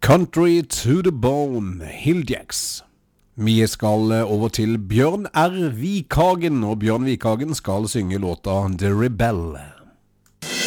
Country to the Bone, Hilljacks. Vi skal over til Bjørn R. Vikhagen, og Bjørn Vikhagen skal synge låta The Rebel.